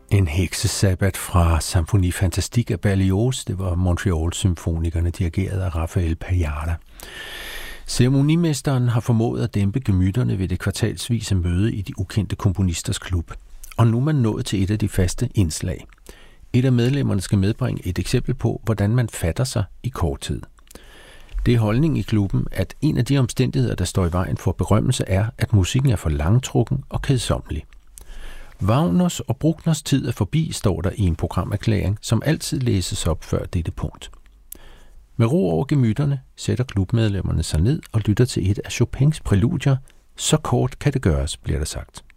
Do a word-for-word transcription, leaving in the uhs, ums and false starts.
En heksesabbat fra Symphonie Fantastique af Berlioz. Det var Montreal-symfonikerne, dirigeret af Rafael Pajada. Ceremonimesteren har formået at dæmpe gemytterne ved det kvartalsvise møde i de ukendte komponisters klub. Og nu er man nået til et af de faste indslag. Et af medlemmerne skal medbringe et eksempel på, hvordan man fatter sig i kort tid. Det er holdningen i klubben, at en af de omstændigheder, der står i vejen for berømmelse, er, at musikken er for langtrukken og kedsommelig. Wagners og Bruckners tid er forbi, står der i en programerklæring, som altid læses op før dette punkt. Med ro over gemytterne sætter klubmedlemmerne sig ned og lytter til et af Chopins præludier. Så kort kan det gøres, bliver der sagt.